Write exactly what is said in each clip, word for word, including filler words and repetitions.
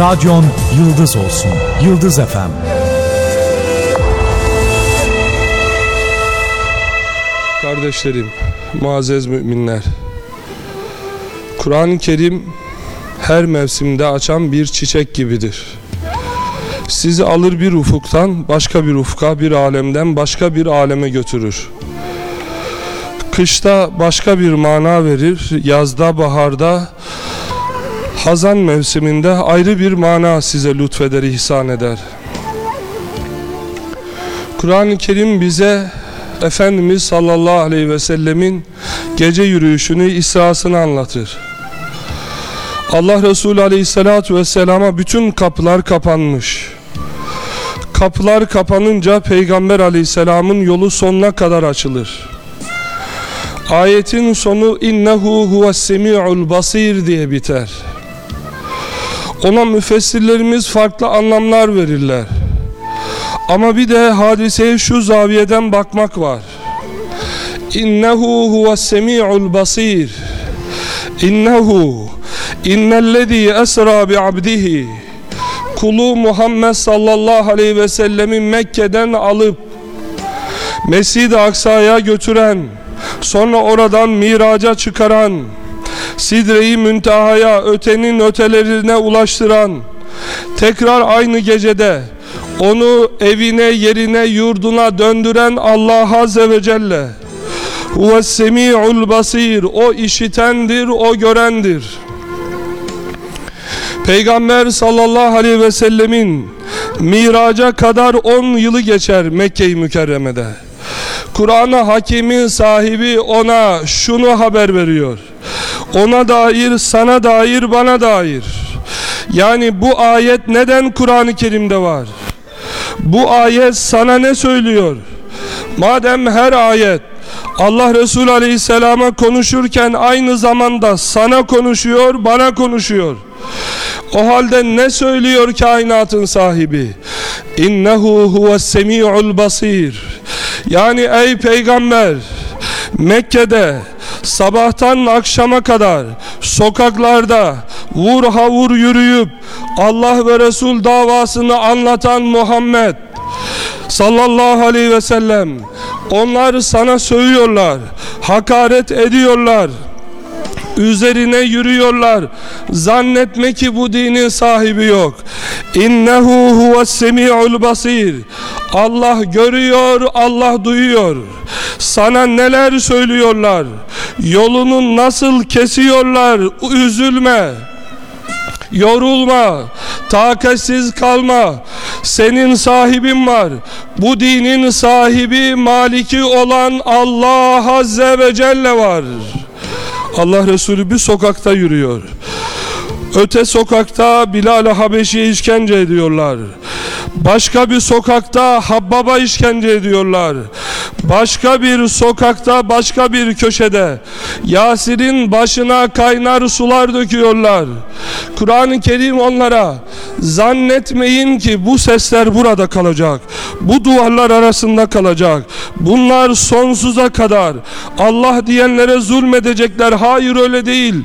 Radyon yıldız olsun. Yıldız F M. Kardeşlerim, muazzez müminler, Kur'an-ı Kerim her mevsimde açan bir çiçek gibidir. Sizi alır bir ufuktan başka bir ufka, bir alemden başka bir aleme götürür. Kışta başka bir mana verir, yazda, baharda, hazan mevsiminde ayrı bir mana size lütfeder, ihsan eder. Kur'an-ı Kerim bize Efendimiz sallallahu aleyhi ve sellemin gece yürüyüşünü, İsra'sını anlatır. Allah Resulü aleyhissalatu vesselama bütün kapılar kapanmış. Kapılar kapanınca Peygamber aleyhisselamın yolu sonuna kadar açılır. Ayetin sonu innehu huves-semi'ul basir diye biter. Ona müfessirlerimiz farklı anlamlar verirler. Ama bir de hadiseye şu zaviyeden bakmak var. İnnehu huves-semi'ul basir. İnnehu innellezî esrâ bi'abdihi. Kulu Muhammed sallallahu aleyhi ve sellemin Mekke'den alıp Mescid-i Aksa'ya götüren, sonra oradan miraca çıkaran, Sidre-i Münteha'ya, ötenin ötelerine ulaştıran, tekrar aynı gecede onu evine, yerine, yurduna döndüren Allah Azze ve Celle Huves-semi'ul basir, o işitendir, o görendir. Peygamber sallallahu aleyhi ve sellemin miraca kadar on yılı geçer Mekke-i Mükerreme'de. Kur'an-ı Hakim'in sahibi ona şunu haber veriyor. Ona dair, sana dair, bana dair. Yani bu ayet neden Kur'an-ı Kerim'de var? Bu ayet sana ne söylüyor? Madem her ayet Allah Resulü Aleyhisselam'a konuşurken aynı zamanda sana konuşuyor, bana konuşuyor. O halde ne söylüyor kainatın sahibi? İnnehu huves-semi'ul basir. Yani ey peygamber, Mekke'de sabahtan akşama kadar sokaklarda vur havur yürüyüp Allah ve Resul davasını anlatan Muhammed sallallahu aleyhi ve sellem, onlar sana sövüyorlar, hakaret ediyorlar, üzerine yürüyorlar. Zannetme ki bu dinin sahibi yok. İnnehu huves-semi'ul basir. Allah görüyor, Allah duyuyor. Sana neler söylüyorlar, yolunu nasıl kesiyorlar. Üzülme, yorulma, takatsiz kalma. Senin sahibin var. Bu dinin sahibi, maliki olan Allah Azze ve Celle var. Allah Resulü bir sokakta yürüyor. Öte sokakta Bilal-i Habeşi'ye işkence ediyorlar. Başka bir sokakta Habbab'a işkence ediyorlar. Başka bir sokakta, başka bir köşede Yasir'in başına kaynar sular döküyorlar. Kur'an-ı Kerim onlara zannetmeyin ki bu sesler burada kalacak, bu duvarlar arasında kalacak, bunlar sonsuza kadar Allah diyenlere zulmedecekler. Hayır, öyle değil.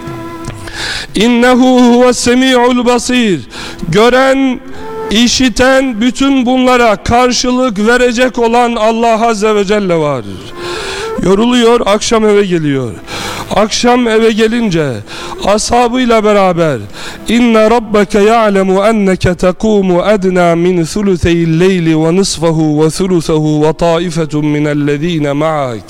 İnnehu huves-semi'ul basir. Gören, İşiten, bütün bunlara karşılık verecek olan Allah Azze ve Celle var. Yoruluyor, akşam eve geliyor. Akşam eve gelince ashabıyla beraber inne rabbeke ya'lemu enneke tekumu edna min thulutheyil leyli ve nisfahu ve thuluthahu ve taifetun minellezine ma'ak.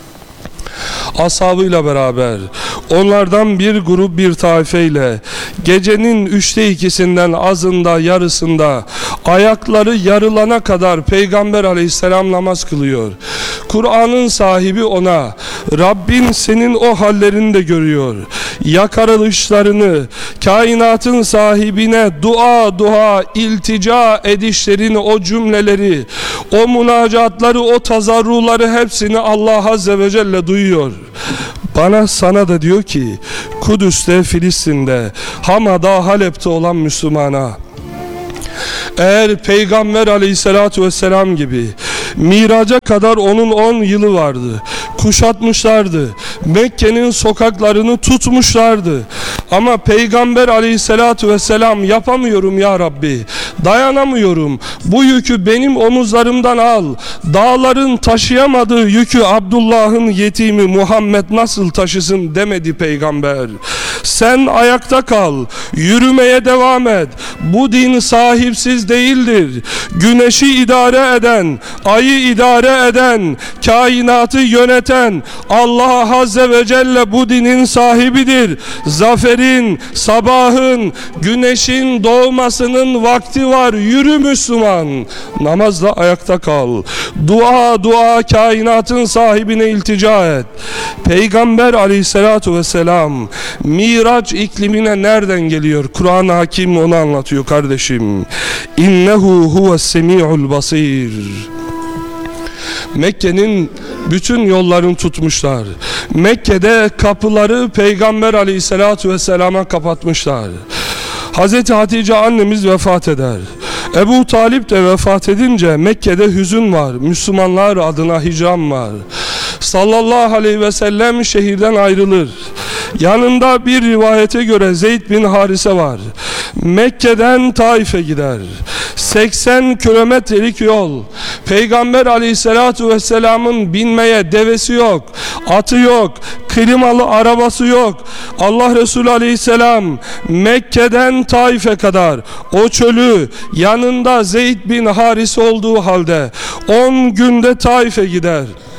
Ashabıyla beraber onlardan bir grup, bir taifeyle gecenin üçte ikisinden azında, yarısında ayakları yarılana kadar Peygamber aleyhisselam namaz kılıyor. Kur'an'ın sahibi ona, Rabbin senin o hallerini de görüyor, yakarılışlarını, kainatın sahibine dua dua iltica edişlerini, o cümleleri, o münacatları, o tazarruları hepsini Allah Azze ve Celle duyuyor. Bana, sana da diyor ki Kudüs'te, Filistin'de, Hama'da, Halep'te olan Müslümana, eğer Peygamber aleyhissalatu vesselam gibi miraca kadar onun on yılı vardı, kuşatmışlardı, Mekke'nin sokaklarını tutmuşlardı, Ama Peygamber aleyhissalatu vesselam yapamıyorum ya Rabbi, dayanamıyorum, bu yükü benim omuzlarımdan al. Dağların taşıyamadığı yükü Abdullah'ın yetimi Muhammed nasıl taşısın demedi Peygamber. Sen ayakta kal, yürümeye devam et. Bu din sahipsiz değildir. Güneşi idare eden, ayı idare eden, kainatı yöneten Allah Azze ve Celle bu dinin sahibidir. Zaferin, sabahın, güneşin doğmasının vakti var. Yürü Müslüman, namazla ayakta kal. Dua dua kainatın sahibine iltica et. Peygamber aleyhissalatu vesselam Miraç iklimine nereden geliyor? Kur'an-ı Hakim onu anlatıyor kardeşim. İnnehu huves semi'ul basir. Mekke'nin bütün yollarını tutmuşlar. Mekke'de kapıları Peygamber aleyhissalatu vesselama kapatmışlar. Hazreti Hatice annemiz vefat eder. Ebu Talip de vefat edince Mekke'de hüzün var. Müslümanlar adına hicran var. Sallallahu aleyhi ve sellem şehirden ayrılır. Yanında bir rivayete göre Zeyd bin Harise var. Mekke'den Taif'e gider. seksen kilometrelik yol. Peygamber aleyhissalatu vesselamın binmeye devesi yok, atı yok, klimalı arabası yok. Allah Resulü aleyhisselam Mekke'den Taif'e kadar o çölü yanında Zeyd bin Harise olduğu halde on günde Taif'e gider.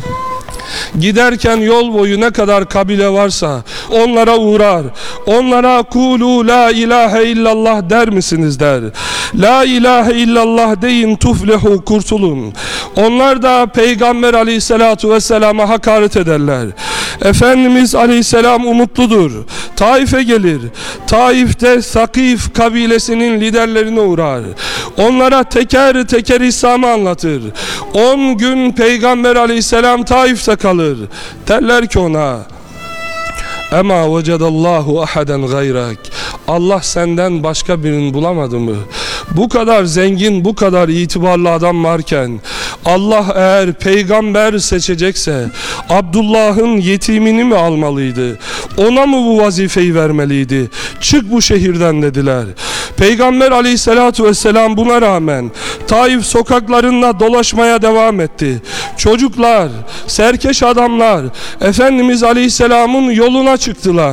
Giderken yol boyu ne kadar kabile varsa onlara uğrar. Onlara kulu la ilahe illallah der misiniz der. La ilahe illallah deyin tuflehu, kurtulun. Onlar da Peygamber aleyhissalatu vesselama hakaret ederler. Efendimiz aleyhisselam umutludur. Taif'e gelir. Taif'te Sakif kabilesinin liderlerine uğrar. Onlara teker teker İslam'ı anlatır. On gün Peygamber aleyhisselam Taif'te kalır. Derler ki ona, Ema vecedallahu ahaden gayrak. Allah senden başka birini bulamadı mı? Bu kadar zengin, bu kadar itibarlı adam varken Allah eğer peygamber seçecekse Abdullah'ın yetimini mi almalıydı? Ona mı bu vazifeyi vermeliydi? Çık bu şehirden dediler. Peygamber aleyhissalatu vesselam buna rağmen Taif sokaklarında dolaşmaya devam etti. Çocuklar, serkeş adamlar Efendimiz aleyhisselamın yoluna çıktılar.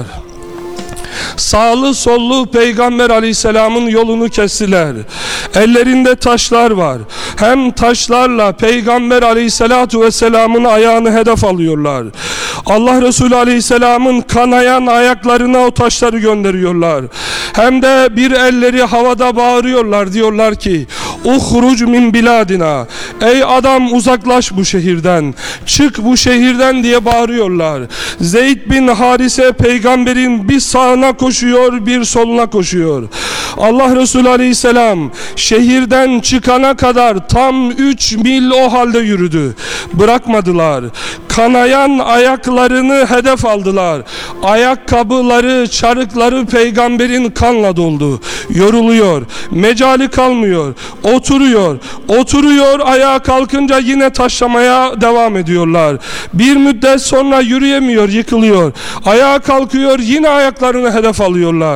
Sağlı sollu Peygamber aleyhisselamın yolunu kestiler. Ellerinde taşlar var. Hem taşlarla Peygamber aleyhissalatu vesselamın ayağını hedef alıyorlar. Allah Resulü aleyhisselamın kanayan ayaklarına o taşları gönderiyorlar. Hem de bir elleri havada bağırıyorlar, diyorlar ki uhruc min biladina, ey adam uzaklaş bu şehirden, çık bu şehirden diye bağırıyorlar. Zeyd bin Harise peygamberin bir sağına koşuyor, bir soluna koşuyor. Allah Resulü aleyhisselam şehirden çıkana kadar tam üç mil o halde yürüdü. Bırakmadılar. Kanayan ayaklarını hedef aldılar. Ayakkabıları, çarıkları peygamberin kanla doldu. Yoruluyor. Mecali kalmıyor. Oturuyor. Oturuyor. Ayağa kalkınca yine taşlamaya devam ediyorlar. Bir müddet sonra yürüyemiyor, yıkılıyor. Ayağa kalkıyor, yine ayaklarını hedef alıyorlar.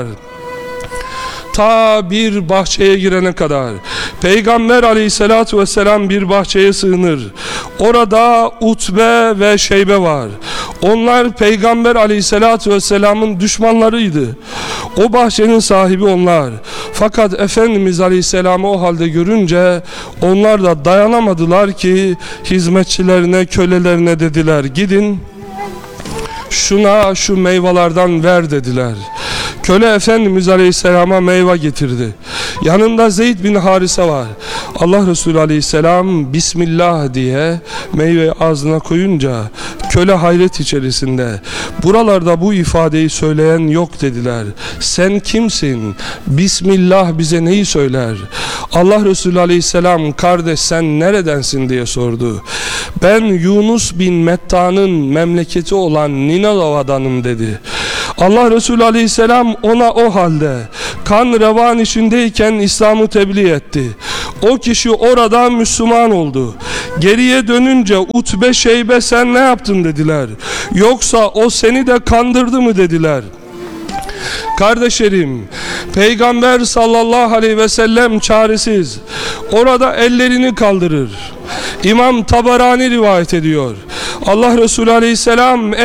Ta bir bahçeye girene kadar Peygamber aleyhissalatu vesselam bir bahçeye sığınır. Orada Utbe ve Şeybe var. Onlar Peygamber aleyhissalatu vesselamın düşmanlarıydı. O bahçenin sahibi onlar. Fakat Efendimiz aleyhisselamı o halde görünce onlar da dayanamadılar ki hizmetçilerine, kölelerine dediler, gidin şuna şu meyvelerden ver dediler. Köle Efendimiz aleyhisselama meyve getirdi. Yanında Zeyd bin Harise var. Allah Resulü aleyhisselam Bismillah diye meyveyi ağzına koyunca köle hayret içerisinde, buralarda bu ifadeyi söyleyen yok dediler. Sen kimsin? Bismillah bize neyi söyler? Allah Resulü aleyhisselam kardeş sen neredensin diye sordu. Ben Yunus bin Metta'nın memleketi olan Ninelova'danım dedi. Allah Resulü aleyhisselam ona o halde kan revan içindeyken İslam'ı tebliğ etti. O kişi orada Müslüman oldu. Geriye dönünce Utbe, Şeybe sen ne yaptın dediler. Yoksa o seni de kandırdı mı dediler. Kardeşlerim, Peygamber sallallahu aleyhi ve sellem çaresiz orada ellerini kaldırır. İmam Tabarani rivayet ediyor. Allah Resulü aleyhisselam